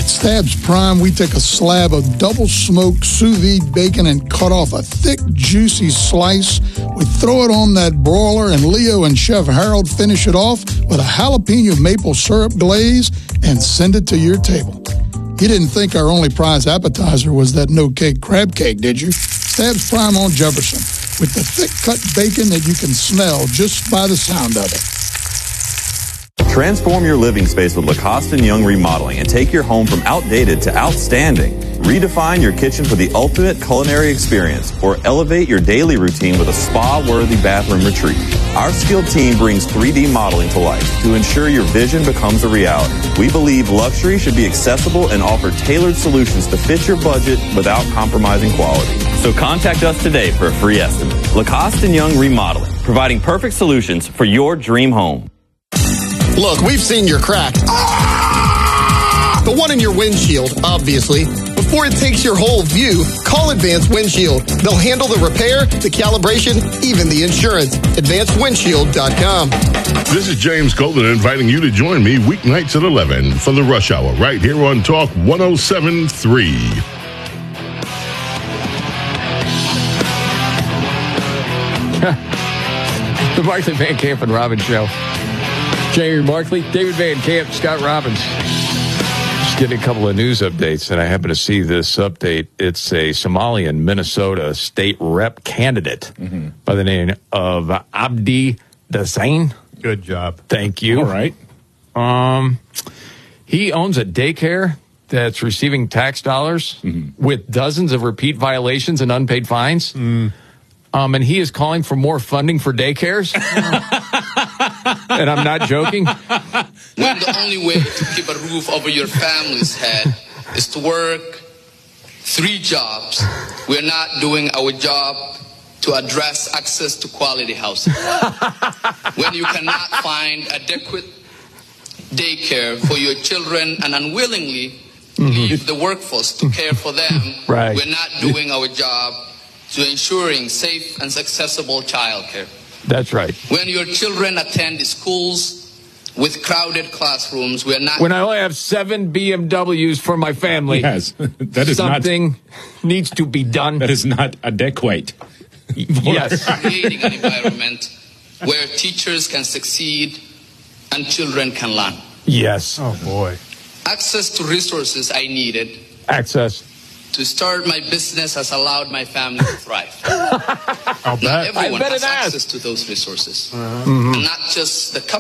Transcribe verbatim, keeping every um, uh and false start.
Stabs Prime, we take a slab of double-smoked sous vide bacon and cut off a thick, juicy slice. We throw it on that broiler, and Leo and Chef Harold finish it off with a jalapeno maple syrup glaze and send it to your table. You didn't think our only prize appetizer was that no-cake crab cake, did you? Stabs Prime on Jefferson, with the thick-cut bacon that you can smell just by the sound of it. Transform your living space with Lacoste and Young Remodeling and take your home from outdated to outstanding. Redefine your kitchen for the ultimate culinary experience or elevate your daily routine with a spa-worthy bathroom retreat. Our skilled team brings three D modeling to life to ensure your vision becomes a reality. We believe luxury should be accessible and offer tailored solutions to fit your budget without compromising quality. So contact us today for a free estimate. Lacoste and Young Remodeling, providing perfect solutions for your dream home. Look, we've seen your crack. Ah! The one in your windshield, obviously. Before it takes your whole view, call Advanced Windshield. They'll handle the repair, the calibration, even the insurance. advanced windshield dot com. This is James Golden inviting you to join me weeknights at eleven for the Rush Hour right here on Talk one oh seven point three. The Markley, Van Camp, and Robbins Show. Jamie Markley, David Van Camp, Scott Robbins. Just getting a couple of news updates, and I happen to see this update. It's a Somalian Minnesota state rep candidate mm-hmm. by the name of Abdi Dazain. Good job. Thank you. All right. Um, he owns a daycare that's receiving tax dollars mm-hmm. with dozens of repeat violations and unpaid fines. Mm. Um, and he is calling for more funding for daycares. And I'm not joking. When the only way to keep a roof over your family's head is to work three jobs, we're not doing our job to address access to quality housing. When you cannot find adequate daycare for your children and unwillingly mm-hmm. leave the workforce to care for them, right. we're not doing our job to ensuring safe and accessible childcare. That's right. When your children attend schools with crowded classrooms, we're not... When I only have seven B M Ws for my family, yes, that is something not, needs to be done. That is not adequate. Yes. Creating an environment where teachers can succeed and children can learn. Yes. Oh, boy. Access to resources I needed. Access. To start my business has allowed my family to thrive. I'll bet. Not everyone I bet has it access has. to those resources. Uh-huh. Mm-hmm. And not just the